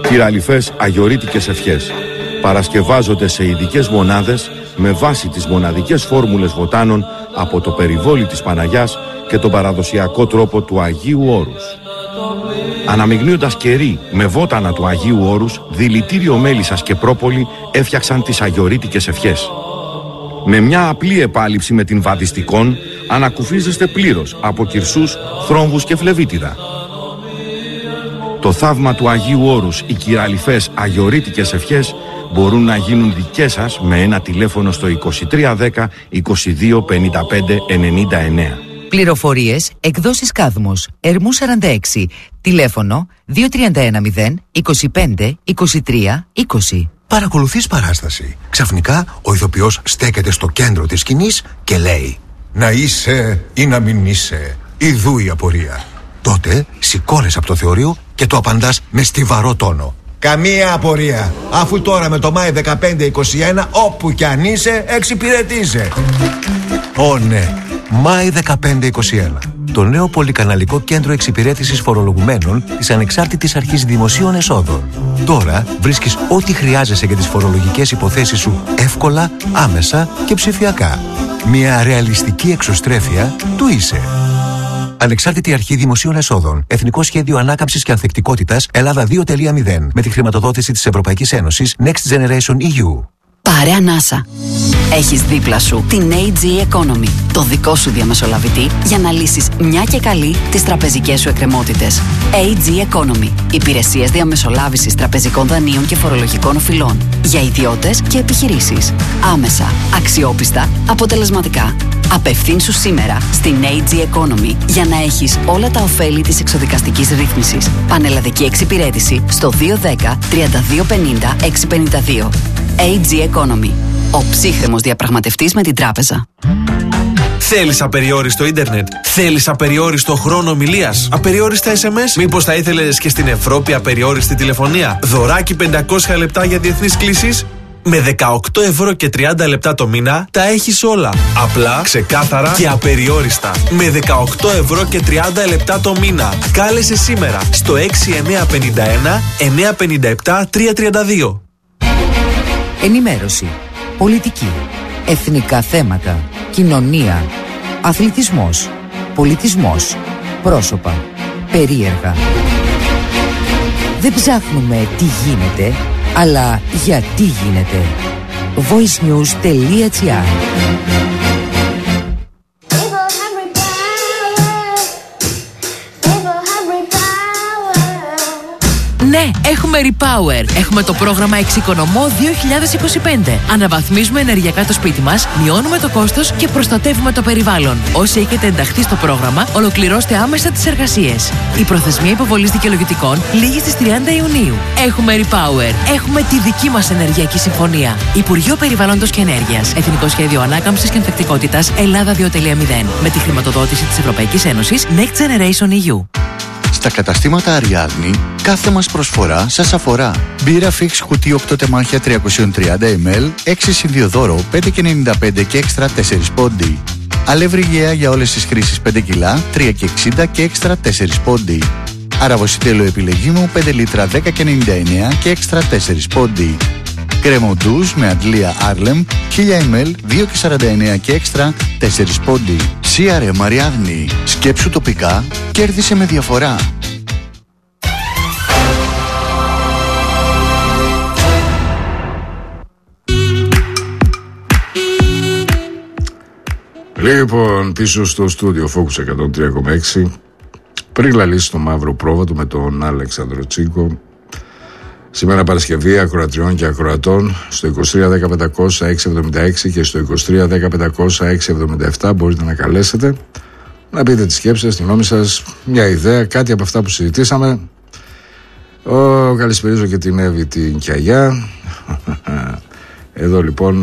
Κυραλιφές αγιορείτικες ευχές παρασκευάζονται σε ειδικές μονάδες με βάση τις μοναδικές φόρμουλες βοτάνων από το περιβόλι της Παναγιάς και τον παραδοσιακό τρόπο του Αγίου Όρους. Αναμειγνύοντας κερί με βότανα του Αγίου Όρους, δηλητήριο μέλισσας και πρόπολη έφτιαξαν τις αγιορείτικες ευχές. Με μια απλή επάλυψη με την βαδιστικόν ανακουφίζεστε πλήρως από κυρσούς, θρόμβους και φλεβίτιδα. Το θαύμα του Αγίου Όρους, οι κυραλιφές αγιορείτικες ευχές μπορούν να γίνουν δικές σας με ένα τηλέφωνο στο 2310 22 55 99. Πληροφορίες, εκδόσεις Κάδμος, Ερμού 46, τηλέφωνο 2310 25 23 20. Παρακολουθείς παράσταση. Ξαφνικά ο ηθοποιός στέκεται στο κέντρο της σκηνής και λέει: «Να είσαι ή να μην είσαι, ιδού η απορία». Τότε σηκώνεσαι από το θεωρείο και το απαντάς με στιβαρό τόνο: «Καμία απορία, αφού τώρα με το Μάη 15-21 όπου κι αν είσαι εξυπηρετείσαι». Ω ναι, Μάη 15-21. Το νέο πολυκαναλικό κέντρο εξυπηρέτησης φορολογουμένων της Ανεξάρτητης Αρχής Δημοσίων Εσόδων. Τώρα βρίσκεις ό,τι χρειάζεσαι για τις φορολογικές υποθέσεις σου εύκολα, άμεσα και ψηφιακά. Μια ρεαλιστική εξωστρέφεια του είσαι. Ανεξάρτητη Αρχή Δημοσίων Εσόδων. Εθνικό Σχέδιο Ανάκαμψης και Ανθεκτικότητας Ελλάδα 2.0. Με τη χρηματοδότηση της Ευρωπαϊκής Ένωσης Next Generation EU. Πάρε ανάσα. Έχεις δίπλα σου την AG Economy, το δικό σου διαμεσολαβητή για να λύσεις μια και καλή τις τραπεζικές σου εκκρεμότητες. AG Economy. Υπηρεσίες διαμεσολάβησης τραπεζικών δανείων και φορολογικών οφειλών. Για ιδιώτες και επιχειρήσεις. Άμεσα, αξιόπιστα, αποτελεσματικά. Απευθύνσου σήμερα στην AG Economy για να έχεις όλα τα ωφέλη της εξοδικαστικής ρύθμισης. Πανελλαδική εξυπηρέτηση στο 210 3250 652. AG Economy. Ο ψύχρεμος διαπραγματευτής με την τράπεζα. Θέλεις απεριόριστο ίντερνετ? Θέλεις απεριόριστο χρόνο ομιλίας? Απεριόριστα SMS? Μήπως θα ήθελες και στην Ευρώπη απεριόριστη τηλεφωνία? Δωράκι 500 λεπτά για διεθνείς κλήσεις? Με 18 ευρώ και 30 λεπτά το μήνα τα έχεις όλα. Απλά, ξεκάθαρα και απεριόριστα. Με 18 ευρώ και 30 λεπτά το μήνα. Κάλεσε σήμερα στο 6951 957 332. Ενημέρωση, πολιτική, εθνικά θέματα, κοινωνία, αθλητισμός, πολιτισμός, πρόσωπα, περίεργα. Δεν ψάχνουμε τι γίνεται, αλλά γιατί γίνεται. voicenews.gr. Ναι, έχουμε Repower. Έχουμε το πρόγραμμα Εξοικονομώ 2025. Αναβαθμίζουμε ενεργειακά το σπίτι μας, μειώνουμε το κόστος και προστατεύουμε το περιβάλλον. Όσοι έχετε ενταχθεί στο πρόγραμμα, ολοκληρώστε άμεσα τις εργασίες. Η προθεσμία υποβολής δικαιολογητικών λήγει στις 30 Ιουνίου. Έχουμε Repower. Έχουμε τη δική μας ενεργειακή συμφωνία. Υπουργείο Περιβάλλοντος και Ενέργειας. Εθνικό Σχέδιο Ανάκαμψης και Ανθεκτικότητας Ελλάδα 2.0. Με τη χρηματοδότηση της Ευρωπαϊκής Ένωσης Next Generation EU. Στα καταστήματα Αριάδνη, κάθε μας προσφορά σας αφορά. Μπύρα Fix κουτί 8 τεμάχια 330 ml, 6 συν 2 δώρο, 5,95 και έξτρα 4 πόντι. Αλεύρι γέα για όλες τις χρήσεις 5 κιλά, 3,60 και έξτρα 4 πόντι. Αραβοσιτέλο επιλεγή μου 5 λίτρα 10,99 και έξτρα 4 πόντι. Κρέμο ντουζ με αντλία Άρλεμ 1000 ml, 2,49 και έξτρα 4 πόντι. CRM Αριάδνη. Σκέψου τοπικά, κέρδισε με διαφορά. Λοιπόν, πίσω στο στούντιο Focus 103,6. Πριν λαλήσει το μαύρο πρόβατο με τον Αλέξανδρο Τσίκο. Σήμερα Παρασκευή ακροατριών και ακροατών στο 2310-500-676 και στο 2310-500-677 μπορείτε να καλέσετε, να πείτε τις σκέψεις σας, τη γνώμη σας, μια ιδέα, κάτι από αυτά που συζητήσαμε. Καλησπερίζω και την Εύη την Κιαγιά. Εδώ λοιπόν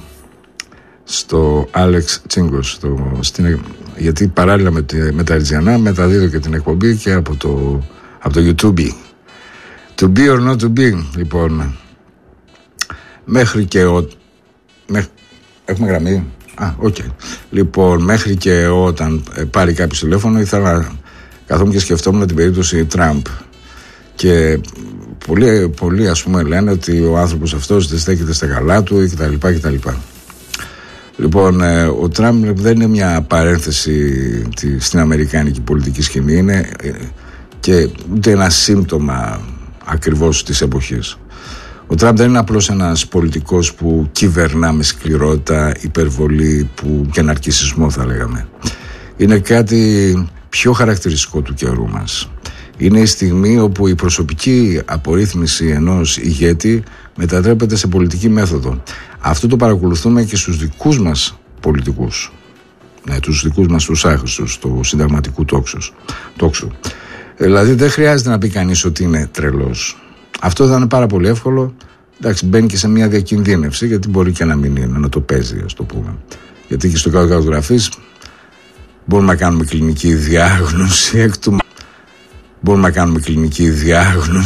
στο Άλεξ Τσίγκος, γιατί παράλληλα με τα Ερτζιανά μεταδίδω και την εκπομπή και από το YouTube. To be or not to be, λοιπόν. Μέχρι και έχουμε γραμμή. Οκ. Λοιπόν, μέχρι και όταν πάρει κάποιο τηλέφωνο, ήθελα να καθόμουν και σκεφτόμουν την περίπτωση Τραμπ. Και πολλοί ας πούμε λένε ότι ο άνθρωπος αυτός δεν στέκεται στα καλά του κτλ. Λοιπόν, ο Τραμπ δεν είναι μια παρένθεση στην αμερικάνικη πολιτική σκηνή, είναι και ούτε ένα σύμπτωμα ακριβώς της εποχής. Ο Τραμπ δεν είναι απλώς ένας πολιτικός που κυβερνά με σκληρότητα, υπερβολή και ναρκισσισμό θα λέγαμε. Είναι κάτι πιο χαρακτηριστικό του καιρού μας. Είναι η στιγμή όπου η προσωπική απορρίθμιση ενός ηγέτη μετατρέπεται σε πολιτική μέθοδο. Αυτό το παρακολουθούμε και στους δικούς μας πολιτικούς. Τους δικούς μας τους άχρηστους, του συνταγματικού τόξου. Δηλαδή δεν χρειάζεται να πει κανείς ότι είναι τρελός. Αυτό θα είναι πάρα πολύ εύκολο. Εντάξει, μπαίνει και σε μια διακινδύνευση, γιατί μπορεί και να μην είναι, να το παίζει, ας το πούμε. Γιατί και στο κάτω γραφής μπορούμε να κάνουμε κλινική διάγνωση